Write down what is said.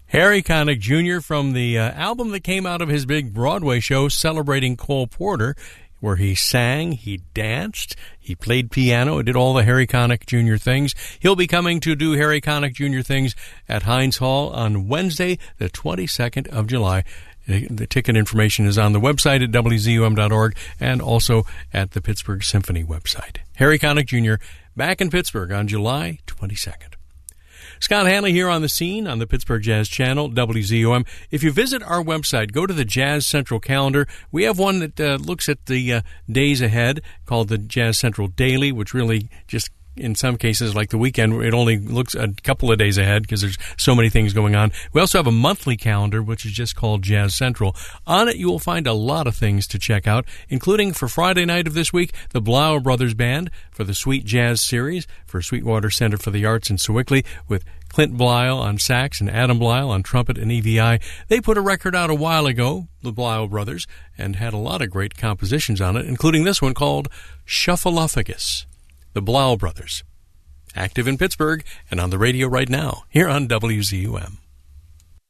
Harry Connick Jr. from the album that came out of his big Broadway show celebrating Cole Porter, where he sang, he danced, he played piano, did all the Harry Connick Jr. things. He'll be coming to do Harry Connick Jr. things at Heinz Hall on Wednesday, the 22nd of July. The ticket information is on the website at WZUM.org and also at the Pittsburgh Symphony website. Harry Connick Jr. back in Pittsburgh on July 22nd. Scott Hanley here on the scene on the Pittsburgh Jazz Channel, WZUM. If you visit our website, go to the Jazz Central calendar. We have one that looks at the days ahead called the Jazz Central Daily, which really just, in some cases, like the weekend, it only looks a couple of days ahead because there's so many things going on. We also have a monthly calendar, which is just called Jazz Central. On it, you will find a lot of things to check out, including for Friday night of this week, the Blau Brothers Band for the Sweet Jazz Series for Sweetwater Center for the Arts in Sewickley with Clint Blyle on sax and Adam Blyle on trumpet and EVI. They put a record out a while ago, the Blyle Brothers, and had a lot of great compositions on it, including this one called Shuffleophagus. The Blau Brothers, active in Pittsburgh and on the radio right now, here on WZUM.